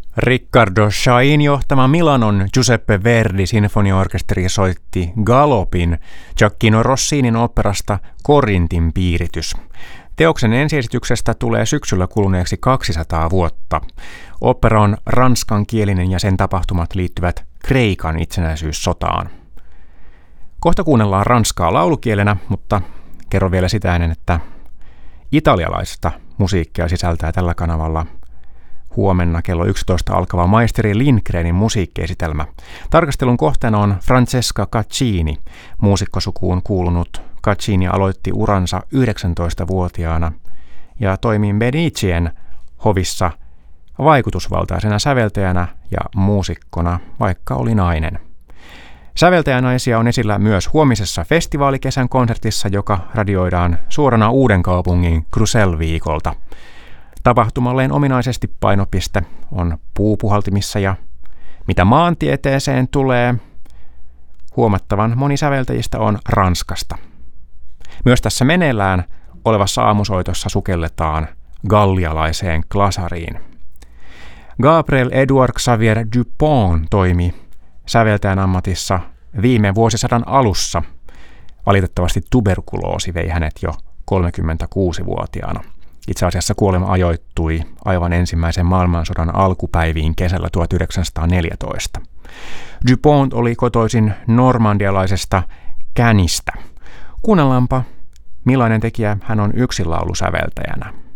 Riccardo Chain johtama Milanon Giuseppe Verdi sinfoniaorkesteri soitti Galopin Gioacchino Rossinin oopperasta Korintin piiritys. Teoksen ensiesityksestä tulee syksyllä kuluneeksi 200 vuotta. Opera on ranskankielinen ja sen tapahtumat liittyvät Kreikan itsenäisyyssotaan. Kohta kuunnellaan ranskaa laulukielenä, mutta kerron vielä sitä ennen, että italialaista musiikkia sisältää tällä kanavalla huomenna kello 11 alkava maisteri Lindgrenin musiikkiesitelmä. Tarkastelun kohteena on Francesca Caccini. Muusikkosukuun kuulunut Caccini aloitti uransa 19-vuotiaana ja toimi Medicien hovissa vaikutusvaltaisena säveltäjänä ja muusikkona, vaikka oli nainen. Säveltäjänaisia on esillä myös huomisessa festivaalikesän konsertissa, joka radioidaan suorana Uudenkaupungin Crusell-viikolta. Tapahtumalleen ominaisesti painopiste on puupuhaltimissa ja mitä maantieteeseen tulee, huomattavan moni säveltäjistä on Ranskasta. Myös tässä meneillään olevassa aamusoitossa sukelletaan gallialaiseen klasariin. Gabriel Edouard Xavier Dupont toimi säveltäjän ammatissa viime vuosisadan alussa. Valitettavasti tuberkuloosi vei hänet jo 36-vuotiaana. Itse asiassa kuolema ajoittui aivan ensimmäisen maailmansodan alkupäiviin kesällä 1914. Dupont oli kotoisin normandialaisesta Cannesista. Kuunnellaanpa, millainen tekijä hän on yksinlaulusäveltäjänä.